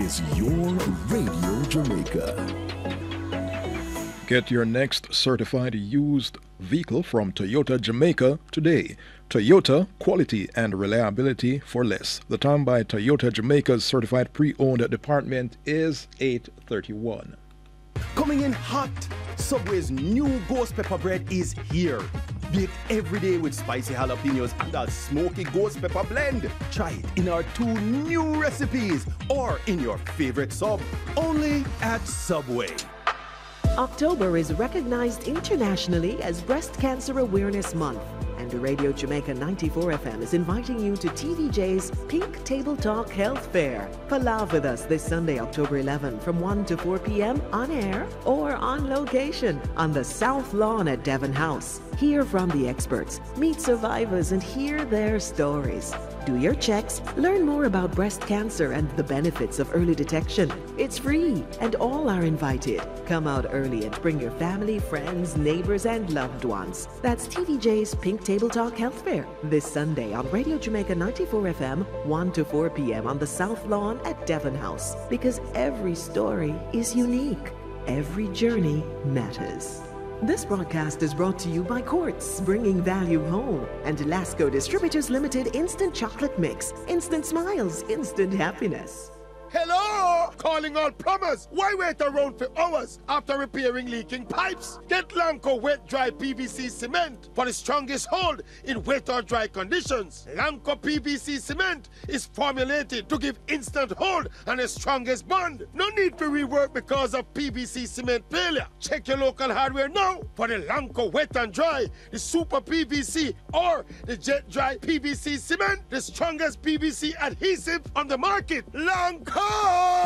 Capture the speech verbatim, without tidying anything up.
is your Radio Jamaica. Get your next certified used vehicle from Toyota Jamaica today. Toyota, quality and reliability for less. The time by Toyota Jamaica's certified pre-owned department is eight thirty-one. Coming in hot, Subway's new ghost pepper bread is here. Baked every day with spicy jalapenos and a smoky ghost pepper blend. Try it in our two new recipes or in your favorite sub. Only at Subway. October is recognized internationally as Breast Cancer Awareness Month, and Radio Jamaica ninety-four F M is inviting you to T V J's Pink Table Talk Health Fair. Palav with us this Sunday, October eleventh from one to four p.m. on air or on location on the South Lawn at Devon House. Hear from the experts, meet survivors, and hear their stories. Do your checks, learn more about breast cancer and the benefits of early detection. It's free, and all are invited. Come out early and bring your family, friends, neighbors, and loved ones. That's T V J's Pink Table Talk Health Fair this Sunday on Radio Jamaica ninety-four F M, one to four p.m. on the South Lawn at Devon House. Because every story is unique. Every journey matters. This broadcast is brought to you by Quartz, bringing value home, and Lasco Distributors Limited Instant Chocolate Mix. Instant smiles, instant happiness. Hello! Calling all plumbers. Why wait around for hours after repairing leaking pipes? Get Lanco Wet Dry P V C Cement for the strongest hold in wet or dry conditions. Lanco P V C Cement is formulated to give instant hold and the strongest bond. No need for rework because of P V C cement failure. Check your local hardware now for the Lanco Wet and Dry, the Super P V C or the Jet Dry P V C Cement, the strongest P V C adhesive on the market. Lanco!